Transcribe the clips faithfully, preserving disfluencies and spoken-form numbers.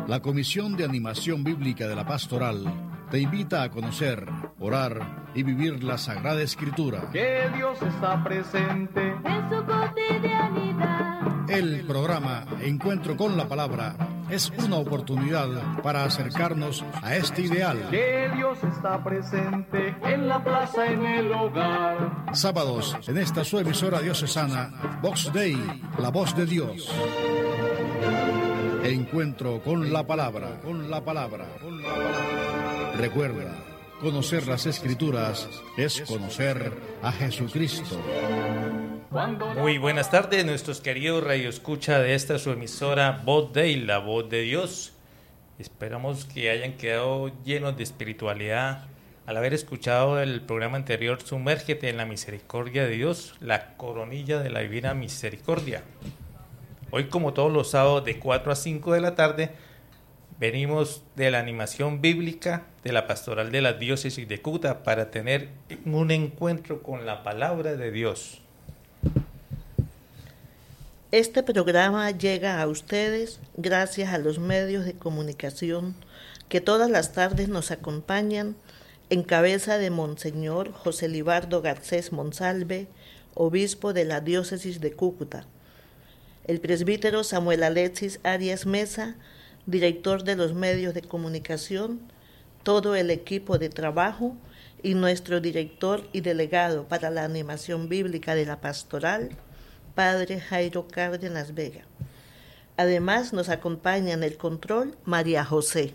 La Comisión de Animación Bíblica de la Pastoral te invita a conocer, orar y vivir la Sagrada Escritura. Que Dios está presente en su cotidianidad. El programa Encuentro con la Palabra es una oportunidad para acercarnos a este ideal. Que Dios está presente en la plaza, en el hogar. Sábados, en esta su emisora diocesana, Vox Dei, la voz de Dios. Encuentro con la Palabra, con la Palabra, con la Palabra. Recuerda, conocer las Escrituras es conocer a Jesucristo. Muy buenas tardes, nuestros queridos radioescucha de esta su emisora Voz Dei, la voz de Dios. Esperamos que hayan quedado llenos de espiritualidad al haber escuchado el programa anterior, Sumérgete en la misericordia de Dios, la coronilla de la divina misericordia. Hoy, como todos los sábados de cuatro a cinco de la tarde, venimos de la animación bíblica de la Pastoral de la Diócesis de Cúcuta para tener un encuentro con la palabra de Dios. Este programa llega a ustedes gracias a los medios de comunicación que todas las tardes nos acompañan en cabeza de Monseñor José Libardo Garcés Monsalve, obispo de la Diócesis de Cúcuta, el presbítero Samuel Alexis Arias Mesa, director de los medios de comunicación, todo el equipo de trabajo y nuestro director y delegado para la animación bíblica de la pastoral, Padre Jairo Cárdenas Vega. Además nos acompaña en el control María José.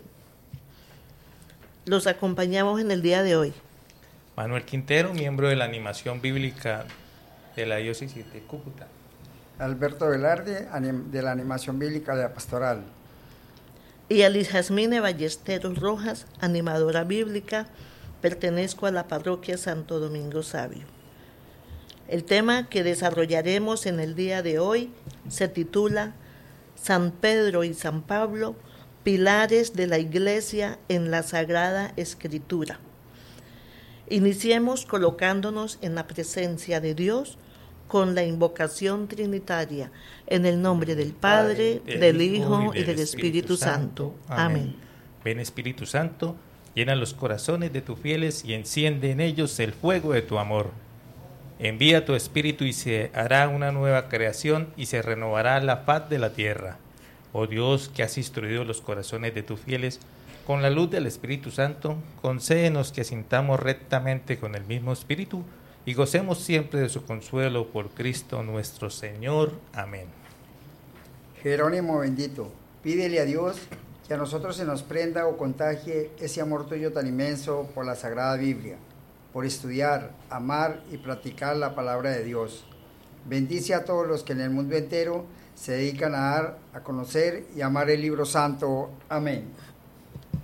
Los acompañamos en el día de hoy Manuel Quintero, miembro de la animación bíblica de la Diócesis de Cúcuta. Alberto Velarde, de la animación bíblica de la pastoral. Y Alice Jasmine Ballesteros Rojas, animadora bíblica, pertenezco a la parroquia Santo Domingo Sabio. El tema que desarrollaremos en el día de hoy se titula San Pedro y San Pablo, pilares de la Iglesia en la Sagrada Escritura. Iniciemos colocándonos en la presencia de Dios con la invocación trinitaria, en el nombre del Padre, del, del Hijo y del Espíritu Santo. Amén. Ven, Espíritu Santo, llena los corazones de tus fieles y enciende en ellos el fuego de tu amor. Envía tu Espíritu y se hará una nueva creación y se renovará la faz de la tierra. Oh Dios, que has instruido los corazones de tus fieles con la luz del Espíritu Santo, concédenos que sintamos rectamente con el mismo Espíritu y gocemos siempre de su consuelo por Cristo nuestro Señor. Amén. Jerónimo bendito, pídele a Dios que a nosotros se nos prenda o contagie ese amor tuyo tan inmenso por la Sagrada Biblia, por estudiar, amar y practicar la palabra de Dios. Bendice a todos los que en el mundo entero se dedican a dar, a conocer y amar el libro santo. Amén.